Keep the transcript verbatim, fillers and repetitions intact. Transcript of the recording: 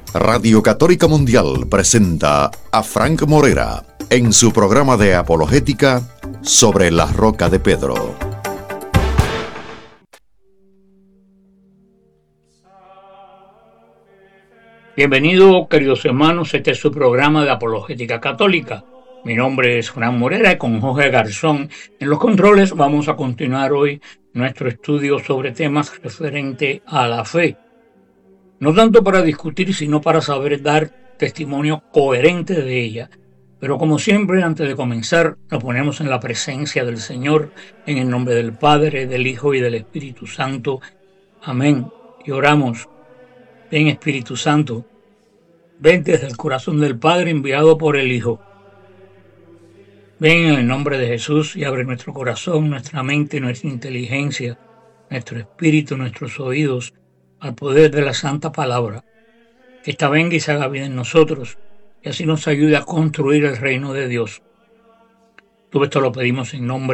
Radio Católica Mundial presenta a Frank Morera en su programa de apologética Sobre la Roca de Pedro. Bienvenidos, queridos hermanos, este es su programa de apologética católica. Mi nombre es Frank Morera y con Jorge Garzón en los controles vamos a continuar hoy nuestro estudio sobre temas referentes a la fe. No tanto para discutir, sino para saber dar testimonio coherente de ella. Pero como siempre, antes de comenzar, nos ponemos en la presencia del Señor, en el nombre del Padre, del Hijo y del Espíritu Santo. Amén. Y oramos. Ven, Espíritu Santo, ven desde el corazón del Padre enviado por el Hijo. Ven en el nombre de Jesús y abre nuestro corazón, nuestra mente, nuestra inteligencia, nuestro espíritu, nuestros oídos, al poder de la Santa Palabra. Que esta venga y se haga vida en nosotros y así nos ayude a construir el reino de Dios. Todo esto lo pedimos en nombre